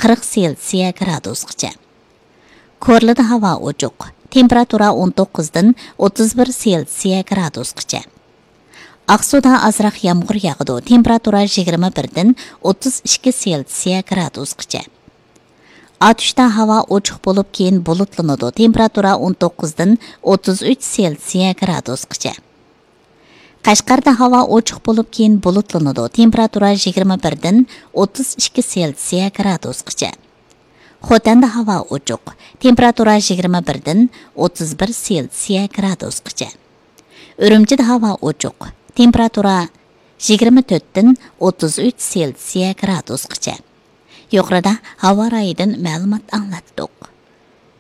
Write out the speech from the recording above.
40 Selsiya gradusgacha. Korlida havo ochiq. Temperatura 19 dan 31 Selsiya gradusgacha. Aqsuda azroq yomg'ir yog'di. Temperatura 21 dan 32 Selsiya gradusgacha. Atuşda havo ochiq bo'lib, keyin bulutlanadi. Temperatura 19 dan 33 Selsiya gradusgacha. Qashqarda havo ochiq bo'lib, keyin bulutlanadi. Temperatura 21 dan 32 Selsiya gradusgacha. Xotanda havo ochiq. Temperatura 21 dan 31 Selsiya gradusgacha. Urumchida havo ochiq. Temperatura 24 dan 33 Selsiya gradusgacha. Yuqorida havo rayidan ma'lumot anglatdik.